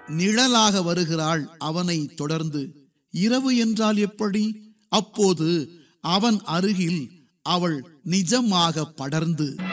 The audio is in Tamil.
நிழலாக வருகிறாள் அவனை தொடர்ந்து. இரவு என்றால் எப்படி? அப்போது அவன் அருகில் அவள் நிஜமாக படர்ந்து